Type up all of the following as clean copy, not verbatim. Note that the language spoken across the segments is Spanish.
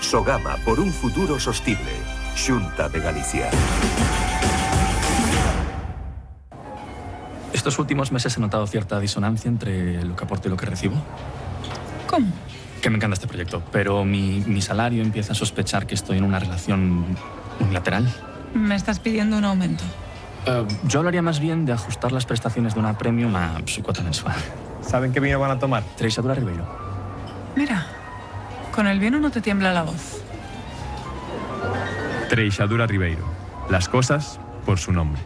Sogama por un futuro sostible. Xunta de Galicia. Estos últimos meses he notado cierta disonancia entre lo que aporto y lo que recibo. ¿Cómo? Que me encanta este proyecto, pero mi salario empieza a sospechar que estoy en una relación unilateral. Me estás pidiendo un aumento. Yo hablaría más bien de ajustar las prestaciones de una premium a su cuota mensual. ¿Saben qué vino van a tomar? Treixadura Ribeiro. Mira, con el vino no te tiembla la voz. Treixadura Ribeiro. Las cosas por su nombre.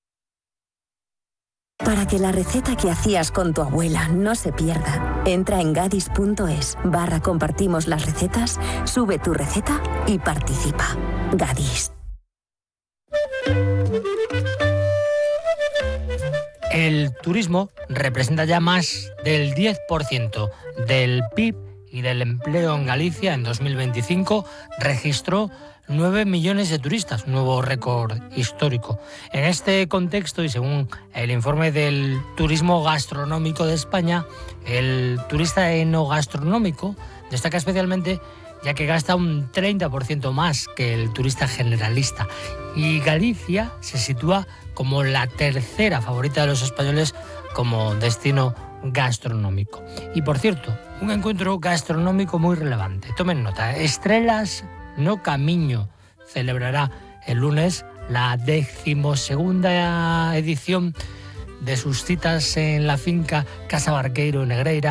Para que la receta que hacías con tu abuela no se pierda, entra en gadis.es/compartimos las recetas, sube tu receta y participa. Gadis. El turismo representa ya más del 10% del PIB y del empleo en Galicia. En 2025 registró 9 millones de turistas, un nuevo récord histórico. En este contexto, y según el informe del Turismo Gastronómico de España, el turista enogastronómico destaca especialmente ya que gasta un 30% más que el turista generalista. Y Galicia se sitúa como la tercera favorita de los españoles como destino gastronómico. Y por cierto, un encuentro gastronómico muy relevante. Tomen nota, Estrelas no Camiño celebrará el lunes la 12ª edición de sus citas en la finca Casa Barqueiro, en Negreira,